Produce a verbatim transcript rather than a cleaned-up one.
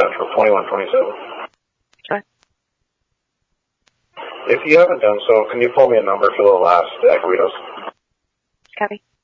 Central, twenty-one twenty-seven. Okay. If you haven't done so, can you pull me a number for the last Aguitos? Copy.